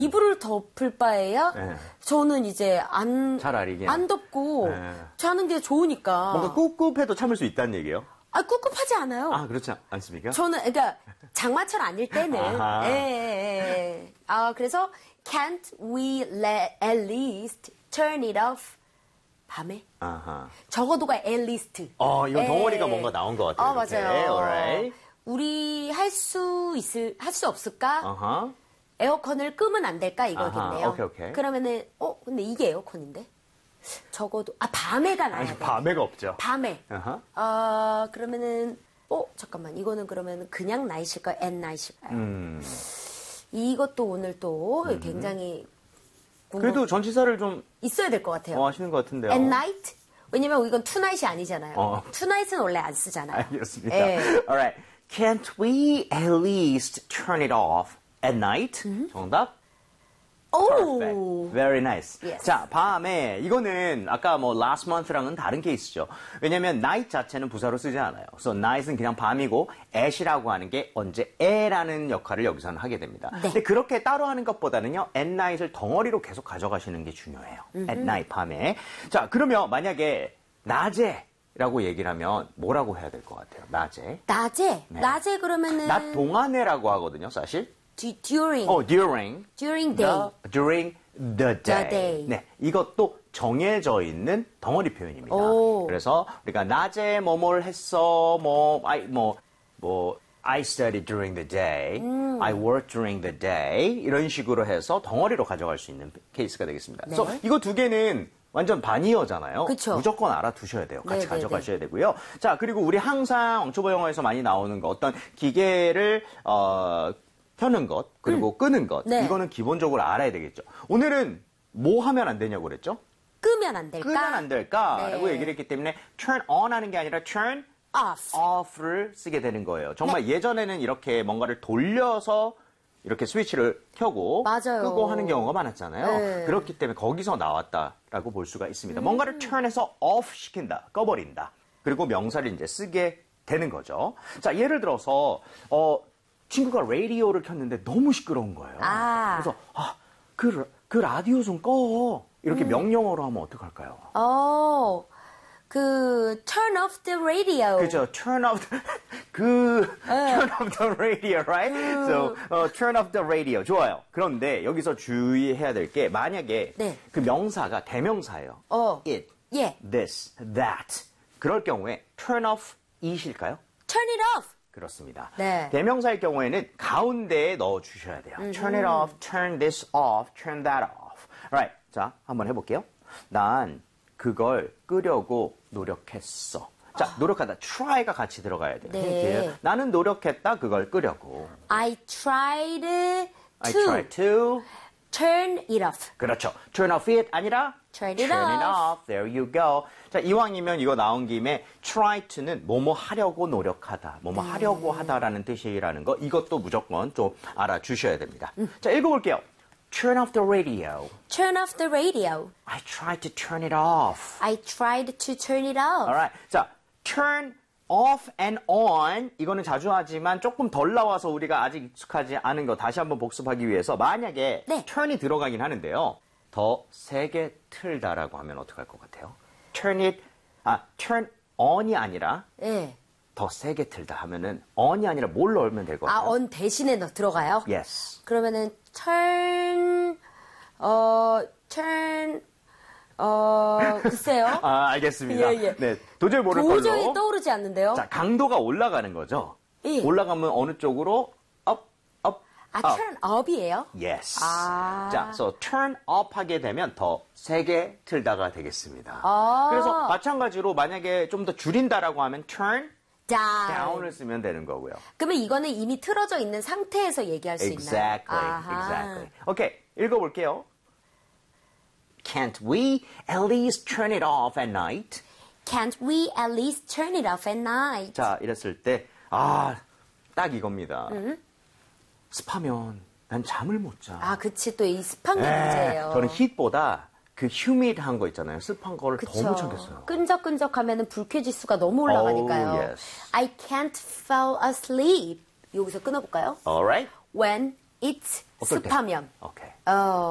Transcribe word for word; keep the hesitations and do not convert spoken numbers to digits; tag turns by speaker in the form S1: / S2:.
S1: 이불을 덮을 바에야
S2: 네.
S1: 저는 이제 안,
S2: 차라리
S1: 안 덮고
S2: 네.
S1: 자는 게 좋으니까.
S2: 뭔가 꿉꿉해도 참을 수 있다는 얘기예요?
S1: 아, 꿉꿉하지 않아요.
S2: 아, 그렇지 않습니까?
S1: 저는, 그러니까, 장마철 아닐 때는.
S2: 아하.
S1: 예, 예, 예. 아, 그래서, can't we let, at least turn it off? 밤에?
S2: 아하.
S1: 적어도가 at least.
S2: 어, 이건
S1: 예.
S2: 덩어리가 뭔가 나온 것 같아요.
S1: 어, 맞아요.
S2: Alright.
S1: 우리 할 수 있을, 할 수 없을까?
S2: 아하.
S1: 에어컨을 끄면 안 될까? 이거겠네요.
S2: 아하, 오케이, 오케이.
S1: 그러면은, 어, 근데 이게 에어컨인데? 적어도, 아, 밤에가 나야
S2: 아니,
S1: 돼.
S2: 밤에가 없죠.
S1: 밤에.
S2: 아하.
S1: 아, 그러면은, 어, 잠깐만. 이거는 그러면 그냥 나이실까요? at night일까요?
S2: 음.
S1: 이것도 오늘 또 굉장히 궁금...
S2: 그래도 전치사를 좀
S1: 있어야 될 것 같아요.
S2: 어, 하시는 것 같은데요.
S1: at night? 왜냐면 이건 tonight 아니잖아요.
S2: 어.
S1: tonight은 원래 안 쓰잖아요.
S2: 알겠습니다.
S1: 예.
S2: Alright. Can't we at least turn it off at night? 정답?
S1: 오.
S2: Perfect. Very nice.
S1: Yes.
S2: 자, 밤에 이거는 아까 뭐 last month랑은 다른 케이스죠. 왜냐면 night 자체는 부사로 쓰지 않아요. 그래서 night은 그냥 밤이고 at이라고 하는 게 언제 에라는 역할을 여기서는 하게 됩니다.
S1: 네.
S2: 근데 그렇게 따로 하는 것보다는요. at night을 덩어리로 계속 가져가시는 게 중요해요.
S1: 음흠.
S2: at night 밤에. 자, 그러면 만약에 낮에 라고 얘기를 하면 뭐라고 해야 될 것 같아요? 낮에.
S1: 낮에?
S2: 네.
S1: 낮에 그러면은
S2: 낮 동안에라고 하거든요, 사실.
S1: du- during.
S2: 어, during.
S1: during day.
S2: The, during the day.
S1: The day.
S2: 네, 이것도 정해져 있는 덩어리 표현입니다.
S1: 오.
S2: 그래서 우리가 낮에 뭐뭘 했어, 뭐, I, 뭐, 뭐, I studied during the day,
S1: 음.
S2: I worked during the day 이런 식으로 해서 덩어리로 가져갈 수 있는 케이스가 되겠습니다.
S1: 네.
S2: 그래서 이거 두 개는 완전 반이어잖아요.
S1: 그쵸.
S2: 무조건 알아두셔야 돼요. 같이
S1: 네,
S2: 가져가셔야 되고요. 자, 그리고 우리 항상 엉초보 영어에서 많이 나오는 거 어떤 기계를 어, 켜는 것 그리고
S1: 음.
S2: 끄는 것
S1: 네.
S2: 이거는 기본적으로 알아야 되겠죠. 오늘은 뭐 하면 안 되냐고 그랬죠?
S1: 끄면 안 될까?
S2: 끄면 안 될까라고
S1: 네.
S2: 얘기를 했기 때문에 turn on 하는 게 아니라 turn
S1: off.
S2: off를 쓰게 되는 거예요. 정말 예전에는 이렇게 뭔가를 돌려서 이렇게 스위치를 켜고
S1: 맞아요.
S2: 끄고 하는 경우가 많았잖아요.
S1: 네.
S2: 그렇기 때문에 거기서 나왔다라고 볼 수가 있습니다.
S1: 음.
S2: 뭔가를 turn해서 off 시킨다, 꺼버린다. 그리고 명사를 이제 쓰게 되는 거죠. 자, 예를 들어서 어, 친구가 라디오를 켰는데 너무 시끄러운 거예요.
S1: 아.
S2: 그래서 아, 그, 그 라디오 좀 꺼. 이렇게
S1: 음.
S2: 명령어로 하면 어떡할까요?
S1: 어, 그 turn off the radio.
S2: 그죠. Turn off the, 그
S1: 네.
S2: turn off the radio, right?
S1: 그...
S2: So 어, turn off the radio 좋아요. 그런데 여기서 주의해야 될 게 만약에
S1: 네.
S2: 그 명사가 대명사예요.
S1: 어.
S2: It,
S1: 예.
S2: this, that. 그럴 경우에 turn off 이실까요?
S1: turn it off.
S2: 그렇습니다.
S1: 네.
S2: 대명사의 경우에는 가운데에 넣어 주셔야 돼요.
S1: 음흠.
S2: Turn it off, turn this off, turn that off. Right. 자, 한번 해볼게요. 난 그걸 끄려고 노력했어. 자, 노력하다. try가 같이 들어가야 돼요.
S1: 네.
S2: 힌트. 나는 노력했다. 그걸 끄려고.
S1: I tried to,
S2: I tried to.
S1: turn it off.
S2: 그렇죠. turn off it 아니라
S1: turn it
S2: turn it
S1: off.
S2: off. There you go. 자, 이왕이면 이거 나온 김에 try to는 뭐뭐 하려고 노력하다. 뭐뭐
S1: 네.
S2: 하려고 하다라는 뜻이라는 거 이것도 무조건 좀 알아주셔야 됩니다. 음. 자, 읽어볼게요. Turn off the radio.
S1: turn off the radio.
S2: I tried to turn it off.
S1: I tried to turn it off.
S2: Alright. 자, turn off and on. 이거는 자주 하지만 조금 덜 나와서 우리가 아직 익숙하지 않은 거 다시 한번 복습하기 위해서 만약에
S1: 네.
S2: turn이 들어가긴 하는데요. 더 세게 틀다라고 하면 어떡할 것 같아요? turn it, 아, turn on이 아니라
S1: 네.
S2: 더 세게 틀다 하면은 on이 아니라 뭘 넣으면 될 것
S1: 아,
S2: 같아요?
S1: on 대신에 넣 들어가요?
S2: Yes.
S1: 그러면은 turn 어 turn 어 글쎄요.
S2: 아, 알겠습니다.
S1: 예, 예.
S2: 네, 도저히 모를
S1: 도저히
S2: 걸로.
S1: 떠오르지 않는데요.
S2: 자, 강도가 올라가는 거죠.
S1: 예.
S2: 올라가면 어느 쪽으로? up, up,
S1: 아,
S2: up.
S1: turn up이에요?
S2: Yes.
S1: 아.
S2: 자, so turn up 하게 되면 더 세게 틀다가 되겠습니다.
S1: 아.
S2: 그래서 마찬가지로 만약에 좀 더 줄인다라고 하면 turn
S1: down.
S2: down을 쓰면 되는 거고요.
S1: 그러면 이거는 이미 틀어져 있는 상태에서 얘기할 수
S2: Exactly.
S1: 있나요? 아하.
S2: Exactly. 오케이, 읽어볼게요. Can't we at least turn it off at night?
S1: Can't we at least turn it off at night?
S2: 자, 이랬을 때, 아, 딱 이겁니다.
S1: 음?
S2: 습하면 난 잠을 못 자.
S1: 아, 그치. 또 이 습한 게
S2: 네,
S1: 문제예요.
S2: 저는 hit보다 그 humid한 거 있잖아요. 습한 거를 더 못 참겠어요.
S1: 끈적끈적하면은 불쾌지수가 너무 올라가니까요.
S2: Oh, yes.
S1: I can't fall asleep. 여기서 끊어볼까요?
S2: Alright?
S1: When it's
S2: 어떨 때?
S1: 습하면.
S2: 오케이.
S1: 어,